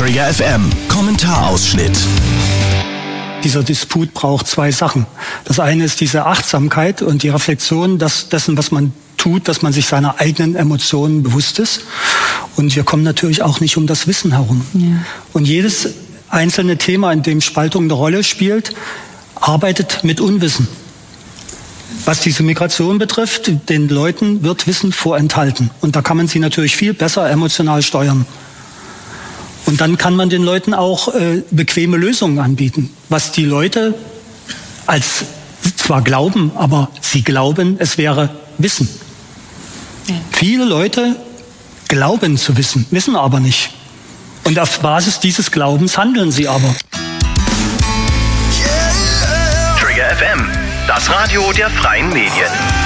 Trigger FM, Kommentarausschnitt. Dieser Disput braucht zwei Sachen. Das eine ist diese Achtsamkeit und die Reflexion dessen, was man tut, dass man sich seiner eigenen Emotionen bewusst ist. Und wir kommen natürlich auch nicht um das Wissen herum. Ja. Und jedes einzelne Thema, in dem Spaltung eine Rolle spielt, arbeitet mit Unwissen. Was diese Migration betrifft, den Leuten wird Wissen vorenthalten. Und da kann man sie natürlich viel besser emotional steuern. Und dann kann man den Leuten auch bequeme Lösungen anbieten, was die Leute als zwar glauben, aber sie glauben, es wäre Wissen. Ja. Viele Leute glauben zu wissen, wissen aber nicht. Und auf Basis dieses Glaubens handeln sie aber. Trigger FM, das Radio der freien Medien.